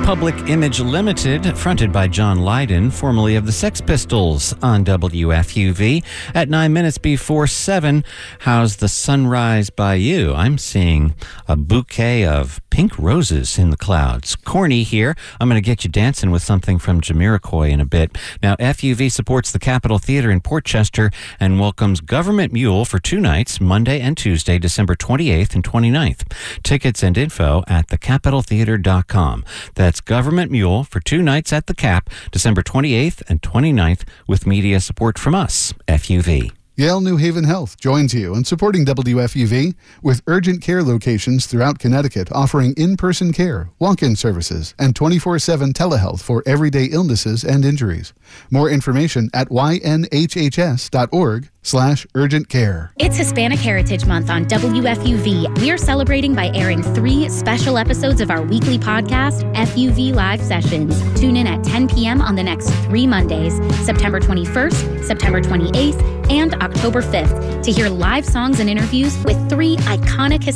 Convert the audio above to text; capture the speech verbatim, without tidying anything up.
Public Image Limited, fronted by John Lydon, formerly of the Sex Pistols, on W F U V. At nine minutes before seven, how's the sunrise by you? I'm seeing a bouquet of pink roses in the clouds. Corny here. I'm going to get you dancing with something from Jamiroquai in a bit. Now, F U V supports the Capitol Theater in Port Chester and welcomes Government Mule for two nights, Monday and Tuesday, December twenty-eighth and twenty-ninth. Tickets and info at the capitol theater dot com. That's Government Mule for two nights at the Cap, December twenty-eighth and twenty-ninth, with media support from us, F U V. Yale New Haven Health joins you in supporting W F U V with urgent care locations throughout Connecticut offering in-person care, walk-in services, and twenty-four seven telehealth for everyday illnesses and injuries. More information at y n h h s dot org slash urgent care. It's Hispanic Heritage Month on W F U V. We are celebrating by airing three special episodes of our weekly podcast, F U V Live Sessions. Tune in at ten p.m. on the next three Mondays, September twenty-first, September twenty-eighth, and October fifth, to hear live songs and interviews with three iconic